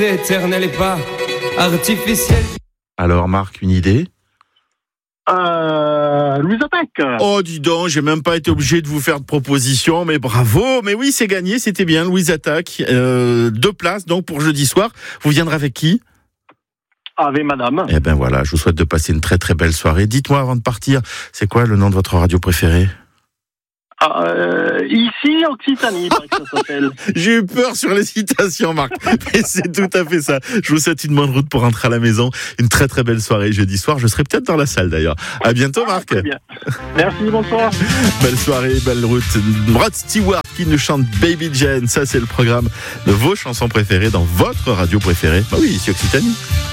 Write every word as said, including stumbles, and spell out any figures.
Éternel et pas artificiel. Alors Marc, une idée ? Euh, Louise Attaque. Oh dis donc, j'ai même pas été obligé de vous faire de proposition, mais bravo. Mais oui, c'est gagné, c'était bien, Louise Attaque. Euh, deux places donc pour jeudi soir. Vous viendrez avec qui ? Avec madame. Eh ben voilà, je vous souhaite de passer une très très belle soirée. Dites-moi avant de partir, c'est quoi le nom de votre radio préférée ? Euh, ici, Occitanie, par que ça s'appelle. J'ai eu peur sur les citations, Marc. Mais c'est tout à fait ça. Je vous souhaite une bonne route pour rentrer à la maison. Une très très belle soirée jeudi soir. Je serai peut-être dans la salle d'ailleurs. À bientôt, Marc. Ah, très bien. Merci, bonsoir. Belle soirée, belle route. Rod Stewart qui nous chante Baby Jane. Ça, c'est le programme de vos chansons préférées dans votre radio préférée. Bah oui, ici Occitanie.